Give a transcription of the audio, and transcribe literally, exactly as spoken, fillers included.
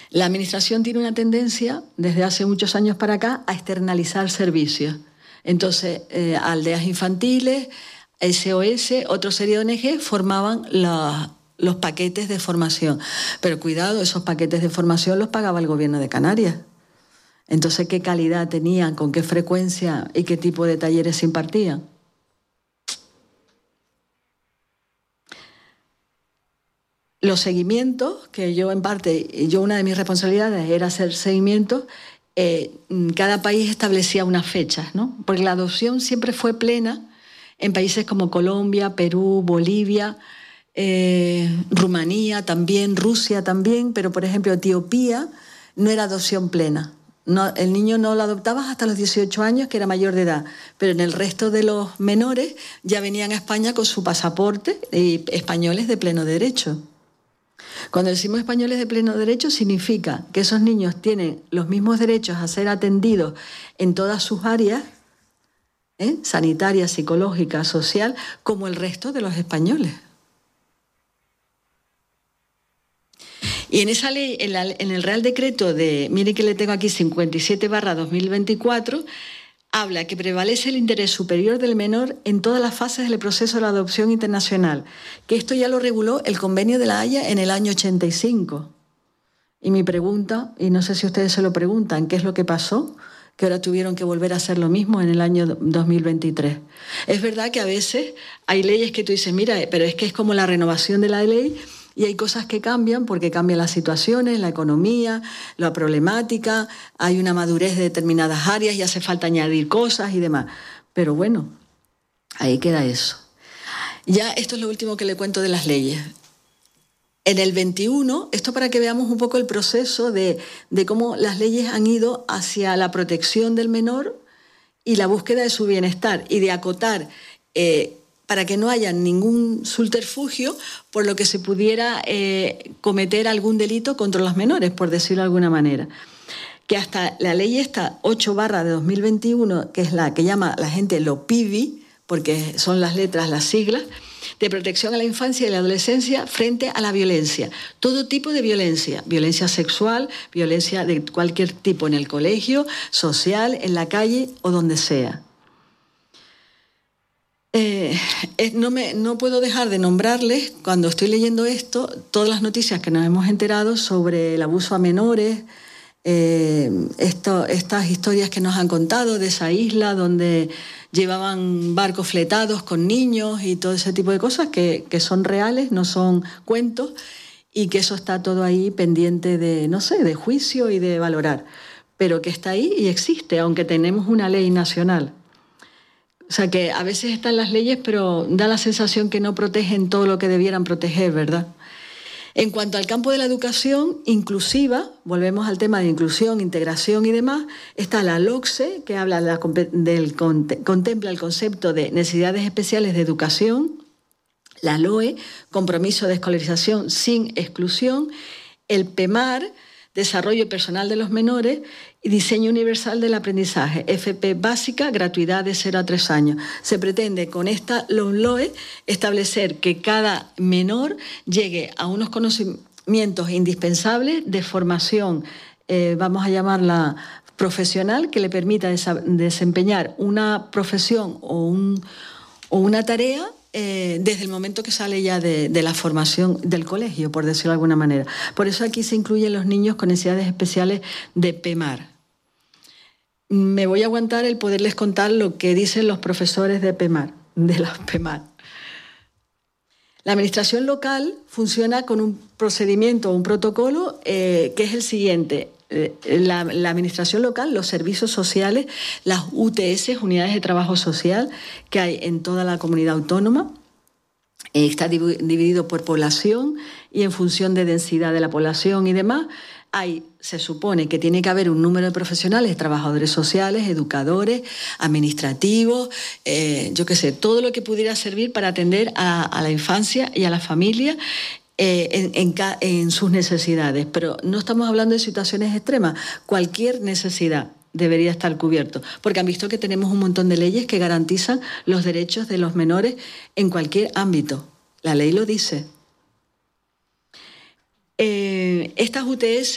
La Administración tiene una tendencia, desde hace muchos años para acá, a externalizar servicios. Entonces, eh, aldeas infantiles, S O S, otra serie de O N G formaban la, los paquetes de formación. Pero cuidado, esos paquetes de formación los pagaba el Gobierno de Canarias. Entonces, ¿qué calidad tenían, con qué frecuencia y qué tipo de talleres se impartían? Los seguimientos, que yo en parte, yo una de mis responsabilidades era hacer seguimientos, eh, cada país establecía unas fechas, ¿no? Porque la adopción siempre fue plena en países como Colombia, Perú, Bolivia, eh, Rumanía también, Rusia también, pero por ejemplo Etiopía no era adopción plena. No, el niño no lo adoptabas hasta los dieciocho años, que era mayor de edad, pero en el resto de los menores ya venían a España con su pasaporte y españoles de pleno derecho. Cuando decimos españoles de pleno derecho, significa que esos niños tienen los mismos derechos a ser atendidos en todas sus áreas, ¿eh? sanitaria, psicológica, social, como el resto de los españoles. Y en esa ley, en, la, en el Real Decreto de, mire que le tengo aquí, cincuenta y siete barra dos mil veinticuatro, habla que prevalece el interés superior del menor en todas las fases del proceso de la adopción internacional, que esto ya lo reguló el Convenio de la Haya en el año ochenta y cinco. Y mi pregunta, y no sé si ustedes se lo preguntan, ¿qué es lo que pasó? Que ahora tuvieron que volver a hacer lo mismo en el año dos mil veintitrés. Es verdad que a veces hay leyes que tú dices, mira, pero es que es como la renovación de la ley, y hay cosas que cambian porque cambian las situaciones, la economía, la problemática, hay una madurez de determinadas áreas y hace falta añadir cosas y demás. Pero bueno, ahí queda eso. Ya esto es lo último que le cuento de las leyes. En el veintiuno, esto para que veamos un poco el proceso de, de cómo las leyes han ido hacia la protección del menor y la búsqueda de su bienestar y de acotar eh, para que no haya ningún subterfugio por lo que se pudiera eh, cometer algún delito contra los menores, por decirlo de alguna manera. Que hasta la ley esta ocho barra de dos mil veintiuno, que es la que llama la gente lo P I B I, porque son las letras, las siglas, de protección a la infancia y la adolescencia frente a la violencia. Todo tipo de violencia, violencia sexual, violencia de cualquier tipo en el colegio, social, en la calle o donde sea. Eh, no, me, no puedo dejar de nombrarles, cuando estoy leyendo esto, todas las noticias que nos hemos enterado sobre el abuso a menores, eh, esto, estas historias que nos han contado de esa isla donde llevaban barcos fletados con niños y todo ese tipo de cosas que, que son reales, no son cuentos, y que eso está todo ahí pendiente de, no sé, de juicio y de valorar, pero que está ahí y existe, aunque tenemos una ley nacional. O sea que a veces están las leyes, pero da la sensación que no protegen todo lo que debieran proteger, ¿verdad? En cuanto al campo de la educación inclusiva, volvemos al tema de inclusión, integración y demás, está la LOCSE, que habla de la, del, contempla el concepto de necesidades especiales de educación, la LOE, compromiso de escolarización sin exclusión, el PEMAR, desarrollo personal de los menores, y diseño universal del aprendizaje, F P básica, gratuidad de cero a tres años. Se pretende con esta LOMLOE establecer que cada menor llegue a unos conocimientos indispensables de formación, eh, vamos a llamarla profesional, que le permita desempeñar una profesión o, un, o una tarea Eh, desde el momento que sale ya de, de la formación del colegio, por decirlo de alguna manera. Por eso aquí se incluyen los niños con necesidades especiales de PEMAR. Me voy a aguantar el poderles contar lo que dicen los profesores de PEMAR, de las PEMAR. La administración local funciona con un procedimiento, un protocolo eh, que es el siguiente. La, la administración local, los servicios sociales, las U T S, unidades de trabajo social, que hay en toda la comunidad autónoma, eh, está dividido por población y en función de densidad de la población y demás, hay, se supone que tiene que haber un número de profesionales, trabajadores sociales, educadores, administrativos, eh, yo qué sé, todo lo que pudiera servir para atender a, a la infancia y a la familia, Eh, en, en, en sus necesidades, pero no estamos hablando de situaciones extremas, cualquier necesidad debería estar cubierto, porque han visto que tenemos un montón de leyes que garantizan los derechos de los menores en cualquier ámbito, la ley lo dice. Eh, estas U T S